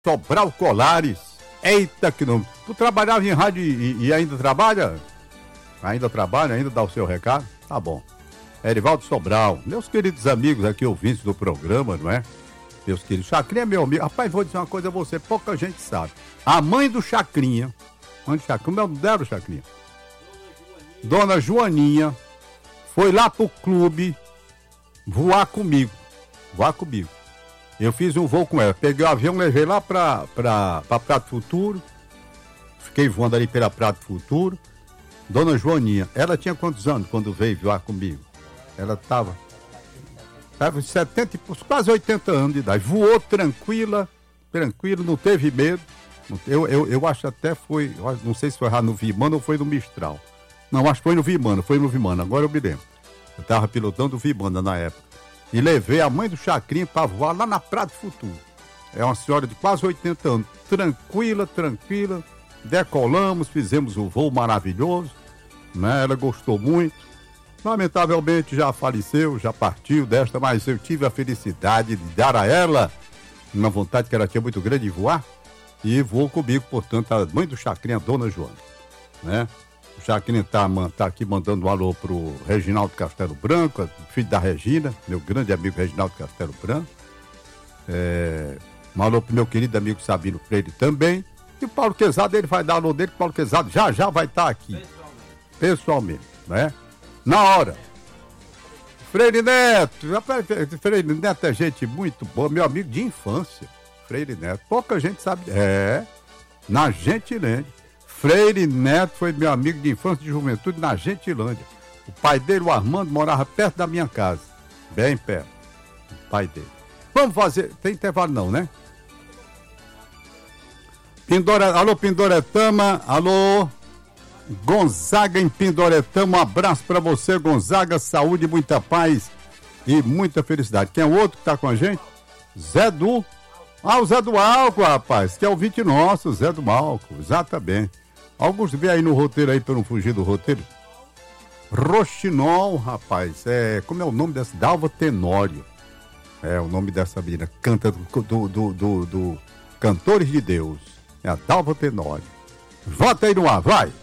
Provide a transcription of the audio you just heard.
Sobral Colares. Eita, que nome. Tu trabalhava em rádio e ainda trabalha? Ainda trabalha? Ainda dá o seu recado? Tá bom. Erivaldo Sobral, meus queridos amigos aqui, ouvintes do programa, não é? Meus queridos, Chacrinha é meu amigo. Rapaz, vou dizer uma coisa a você, pouca gente sabe. A mãe do Chacrinha, como é o nome dela, Chacrinha? Dona Joaninha, foi lá pro clube voar comigo. Eu fiz um voo com ela. Peguei o avião, levei lá pra Prato Futuro. Fiquei voando ali pela Prato Futuro. Dona Joaninha, ela tinha quantos anos quando veio voar comigo? Ela tava 70, quase 80 anos de idade. Voou tranquilo, não teve medo. Eu acho até foi, não sei se foi no Vimana ou foi no Mistral. Não, acho que foi no Vimana, agora eu me lembro. Eu tava pilotando o Vimana na época. E levei a mãe do Chacrinha para voar lá na Prato Futuro. É uma senhora de quase 80 anos. Tranquila. Decolamos, fizemos um voo maravilhoso. Né? Ela gostou muito. Lamentavelmente já faleceu, já partiu desta, mas eu tive a felicidade de dar a ela uma vontade que ela tinha muito grande de voar. E voou comigo, portanto, a mãe do Chacrinha, a Dona Joana. Né? O Chacrinha tá aqui mandando um alô pro Reginaldo Castelo Branco, filho da Regina, meu grande amigo Reginaldo Castelo Branco. Um alô pro meu querido amigo Sabino Freire também. E o Paulo Quezado, ele vai dar alô dele, o Paulo Quezado já vai estar aqui. Pessoalmente, né? Na hora. Freire Neto é gente muito boa, meu amigo de infância. Freire Neto, pouca gente sabe. Na Gentilândia. Freire Neto foi meu amigo de infância e de juventude na Gentilândia. O pai dele, o Armando, morava perto da minha casa. Bem perto. O pai dele. Vamos fazer. Tem intervalo não, né? Alô, Pindoretama. Alô, Gonzaga em Pindoretama. Um abraço pra você, Gonzaga. Saúde, muita paz e muita felicidade. Quem é o outro que tá com a gente? o Zé do Álcool, rapaz. Que é o ouvinte nosso, Zé do Álcool. Exatamente. Augusto, vê aí no roteiro aí, pra não fugir do roteiro. Roxinol, rapaz. Como é o nome dessa? Dalva Tenório. É o nome dessa menina. Canta do Cantores de Deus. É a Dalva Tenório. Vota aí no ar, vai!